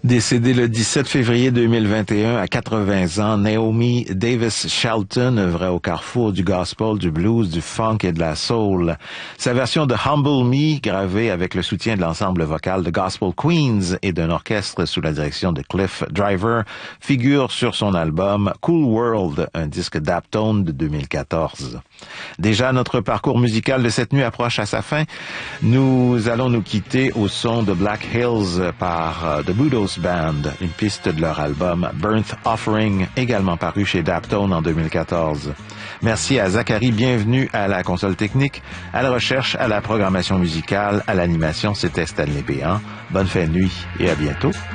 Décédée le 17 février 2021 à 80 ans, Naomi Davis Shelton œuvrait au carrefour du gospel, du blues, du funk et de la soul. Sa version de Humble Me, gravée avec le soutien de l'ensemble vocal de Gospel Queens et d'un orchestre sous la direction de Cliff Driver, figure sur son album Cool World, un disque d'Aptone de 2014. Déjà, notre parcours musical de cette nuit approche à sa fin. Nous allons nous quitter au son de Black Hills par The Budos Band, une piste de leur album Burnt Offering, également paru chez Daptone en 2014. Merci à Zachary, bienvenue à la console technique, à la recherche, à la programmation musicale, à l'animation, c'était Stanley Béant. Bonne fin de nuit et à bientôt.